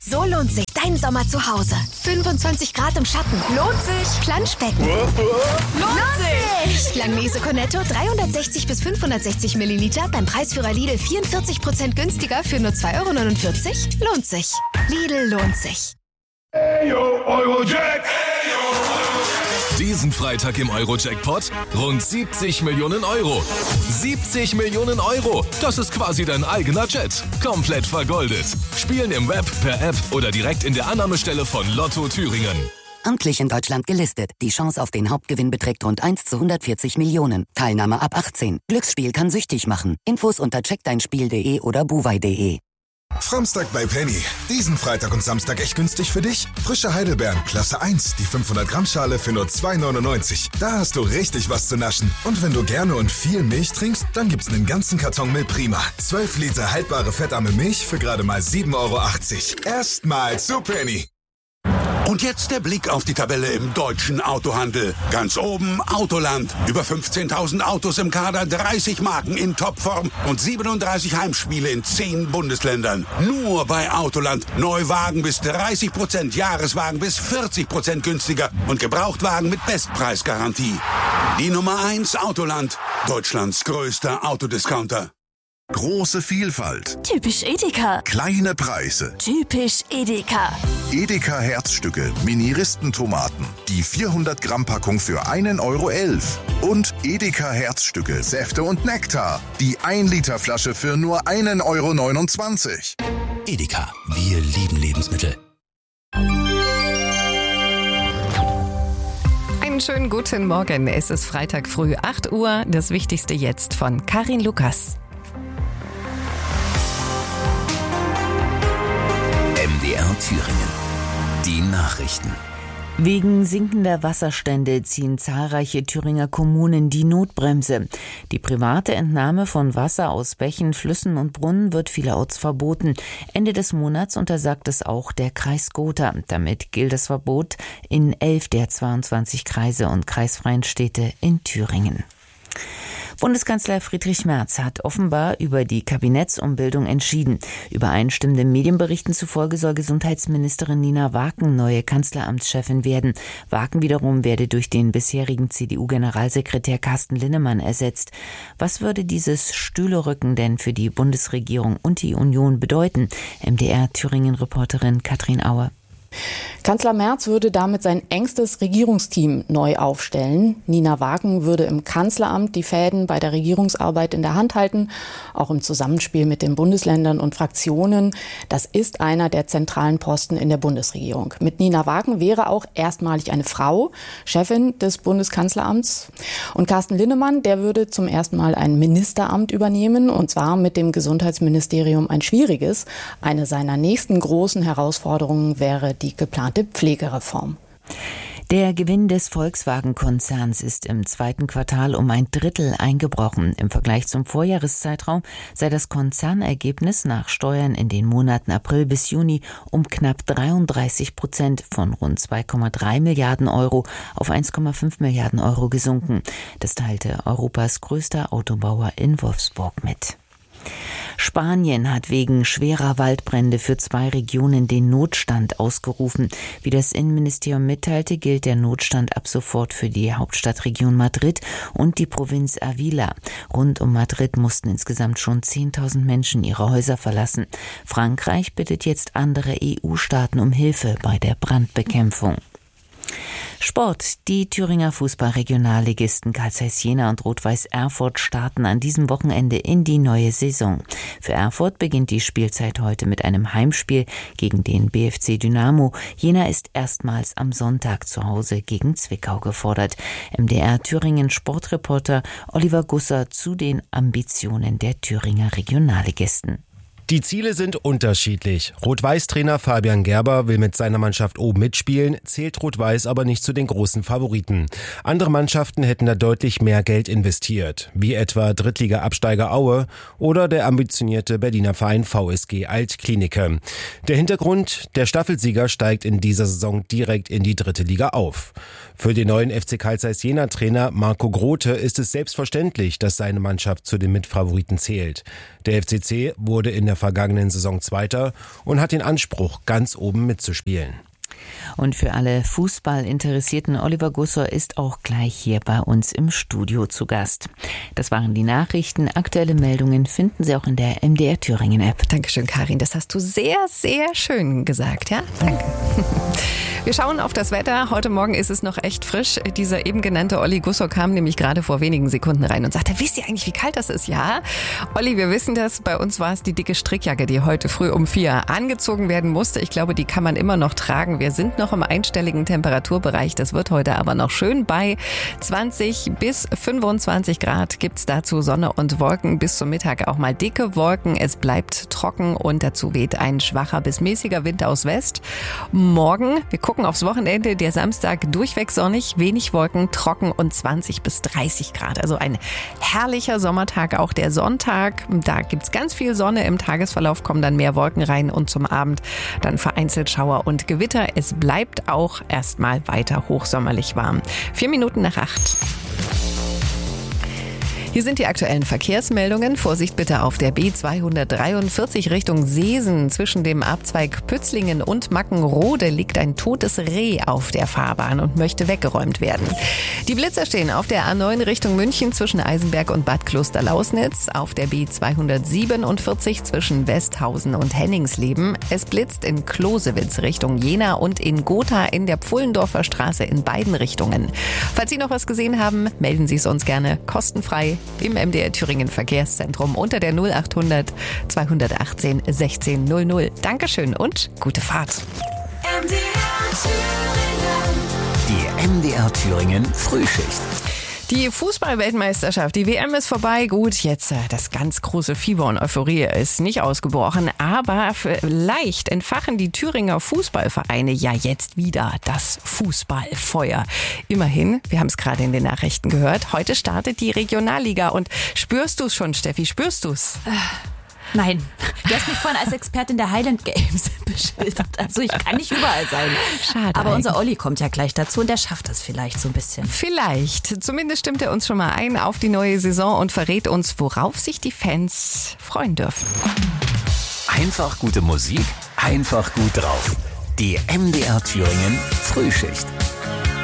So lohnt sich dein Sommer zu Hause. 25 Grad im Schatten. Lohnt sich. Planschbecken. Lohnt sich. Langnese Cornetto 360 bis 560 Milliliter beim Preisführer Lidl 44% günstiger für nur 2,49 €? Lohnt sich. Lidl lohnt sich. Eyo, Eurojack! Diesen Freitag im Eurojackpot rund 70 Millionen Euro. 70 Millionen Euro! Das ist quasi dein eigener Jet. Komplett vergoldet. Spielen im Web, per App oder direkt in der Annahmestelle von Lotto Thüringen. Amtlich in Deutschland gelistet. Die Chance auf den Hauptgewinn beträgt rund 1 zu 140 Millionen. Teilnahme ab 18. Glücksspiel kann süchtig machen. Infos unter checkdeinspiel.de oder buwei.de. Framstag bei Penny. Diesen Freitag und Samstag echt günstig für dich? Frische Heidelbeeren, Klasse 1, die 500 Gramm Schale für nur 2,99. Da hast du richtig was zu naschen. Und wenn du gerne und viel Milch trinkst, dann gibt's einen ganzen Karton Milch Prima. 12 Liter haltbare fettarme Milch für gerade mal 7,80 €. Erstmal zu Penny. Und jetzt der Blick auf die Tabelle im deutschen Autohandel. Ganz oben Autoland. Über 15.000 Autos im Kader, 30 Marken in Topform und 37 Heimspiele in 10 Bundesländern. Nur bei Autoland. Neuwagen bis 30%, Jahreswagen bis 40% günstiger und Gebrauchtwagen mit Bestpreisgarantie. Die Nummer 1 Autoland. Deutschlands größter Autodiscounter. Große Vielfalt. Typisch Edeka. Kleine Preise. Typisch Edeka. Edeka Herzstücke, Mini-Ristentomaten. Die 400 Gramm Packung für 1,11 €. Und Edeka Herzstücke, Säfte und Nektar. Die 1 Liter Flasche für nur 1,29 €. Edeka, wir lieben Lebensmittel. Einen schönen guten Morgen. Es ist Freitag früh 8 Uhr. Das Wichtigste jetzt von Karin Lukas. MDR Thüringen. Die Nachrichten. Wegen sinkender Wasserstände ziehen zahlreiche Thüringer Kommunen die Notbremse. Die private Entnahme von Wasser aus Bächen, Flüssen und Brunnen wird vielerorts verboten. Ende des Monats untersagt es auch der Kreis Gotha. Damit gilt das Verbot in 11 der 22 Kreise und kreisfreien Städte in Thüringen. Bundeskanzler Friedrich Merz hat offenbar über die Kabinettsumbildung entschieden. Übereinstimmenden Medienberichten zufolge soll Gesundheitsministerin Nina Waken neue Kanzleramtschefin werden. Waken wiederum werde durch den bisherigen CDU-Generalsekretär Carsten Linnemann ersetzt. Was würde dieses Stühlerücken denn für die Bundesregierung und die Union bedeuten? MDR-Thüringen-Reporterin Katrin Auer. Kanzler Merz würde damit sein engstes Regierungsteam neu aufstellen. Nina Waken würde im Kanzleramt die Fäden bei der Regierungsarbeit in der Hand halten, auch im Zusammenspiel mit den Bundesländern und Fraktionen. Das ist einer der zentralen Posten in der Bundesregierung. Mit Nina Waken wäre auch erstmalig eine Frau Chefin des Bundeskanzleramts. Und Carsten Linnemann, der würde zum ersten Mal ein Ministeramt übernehmen, und zwar mit dem Gesundheitsministerium ein schwieriges. Eine seiner nächsten großen Herausforderungen wäre die geplante Pflegereform. Der Gewinn des Volkswagen-Konzerns ist im zweiten Quartal um 1/3 eingebrochen. Im Vergleich zum Vorjahreszeitraum sei das Konzernergebnis nach Steuern in den Monaten April bis Juni um knapp 33% von rund 2,3 Milliarden Euro auf 1,5 Milliarden Euro gesunken. Das teilte Europas größter Autobauer in Wolfsburg mit. Spanien hat wegen schwerer Waldbrände für 2 Regionen den Notstand ausgerufen. Wie das Innenministerium mitteilte, gilt der Notstand ab sofort für die Hauptstadtregion Madrid und die Provinz Ávila. Rund um Madrid mussten insgesamt schon 10.000 Menschen ihre Häuser verlassen. Frankreich bittet jetzt andere EU-Staaten um Hilfe bei der Brandbekämpfung. Sport. Die Thüringer Fußball-Regionalligisten Carl Zeiss Jena und Rot-Weiß Erfurt starten an diesem Wochenende in die neue Saison. Für Erfurt beginnt die Spielzeit heute mit einem Heimspiel gegen den BFC Dynamo. Jena ist erstmals am Sonntag zu Hause gegen Zwickau gefordert. MDR Thüringen Sportreporter Oliver Gusser zu den Ambitionen der Thüringer Regionalligisten. Die Ziele sind unterschiedlich. Rot-Weiß-Trainer Fabian Gerber will mit seiner Mannschaft oben mitspielen, zählt Rot-Weiß aber nicht zu den großen Favoriten. Andere Mannschaften hätten da deutlich mehr Geld investiert, wie etwa Drittliga-Absteiger Aue oder der ambitionierte Berliner Verein VSG Altklinike. Der Hintergrund: der Staffelsieger steigt in dieser Saison direkt in die 3. Liga auf. Für den neuen FC Carl Zeiss Jena Trainer Marco Grote ist es selbstverständlich, dass seine Mannschaft zu den Mitfavoriten zählt. Der FCC wurde in der vergangenen Saison Zweiter und hat den Anspruch, ganz oben mitzuspielen. Und für alle Fußballinteressierten, Oliver Gussor ist auch gleich hier bei uns im Studio zu Gast. Das waren die Nachrichten. Aktuelle Meldungen finden Sie auch in der MDR Thüringen App. Dankeschön, Karin. Das hast du sehr, sehr schön gesagt. Ja, danke. Wir schauen auf das Wetter. Heute Morgen ist es noch echt frisch. Dieser eben genannte Olli Gussor kam nämlich gerade vor wenigen Sekunden rein und sagte, wisst ihr eigentlich, wie kalt das ist? Ja, Olli, wir wissen das. Bei uns war es die dicke Strickjacke, die heute früh um 4 angezogen werden musste. Ich glaube, die kann man immer noch tragen. Wir sind noch im einstelligen Temperaturbereich. Das wird heute aber noch schön. Bei 20 bis 25 Grad gibt's dazu Sonne und Wolken. Bis zum Mittag auch mal dicke Wolken. Es bleibt trocken und dazu weht ein schwacher bis mäßiger Wind aus West. Morgen, wir gucken aufs Wochenende, der Samstag durchweg sonnig, wenig Wolken, trocken und 20 bis 30 Grad. Also ein herrlicher Sommertag. Auch der Sonntag, da gibt's ganz viel Sonne. Im Tagesverlauf kommen dann mehr Wolken rein und zum Abend dann vereinzelt Schauer und Gewitter. Es bleibt auch erstmal weiter hochsommerlich warm. 4 Minuten nach 8. Hier sind die aktuellen Verkehrsmeldungen. Vorsicht bitte auf der B243 Richtung Seesen. Zwischen dem Abzweig Pützlingen und Mackenrode liegt ein totes Reh auf der Fahrbahn und möchte weggeräumt werden. Die Blitzer stehen auf der A9 Richtung München zwischen Eisenberg und Bad Klosterlausnitz. Auf der B247 zwischen Westhausen und Henningsleben. Es blitzt in Klosewitz Richtung Jena und in Gotha in der Pfullendorfer Straße in beiden Richtungen. Falls Sie noch was gesehen haben, melden Sie es uns gerne kostenfrei im MDR Thüringen Verkehrszentrum unter der 0800 218 1600. Dankeschön und gute Fahrt. Die MDR Thüringen Frühschicht. Die Fußball-Weltmeisterschaft, die WM ist vorbei. Gut, jetzt das ganz große Fieber und Euphorie ist nicht ausgebrochen. Aber vielleicht entfachen die Thüringer Fußballvereine ja jetzt wieder das Fußballfeuer. Immerhin, wir haben es gerade in den Nachrichten gehört, heute startet die Regionalliga. Und spürst du es schon, Steffi? Spürst du es? Nein, du hast mich vorhin als Expertin der Highland Games beschildert. Also ich kann nicht überall sein. Schade. Aber unser Olli kommt ja gleich dazu und der schafft das vielleicht so ein bisschen. Vielleicht. Zumindest stimmt er uns schon mal ein auf die neue Saison und verrät uns, worauf sich die Fans freuen dürfen. Einfach gute Musik, einfach gut drauf. Die MDR Thüringen Frühschicht.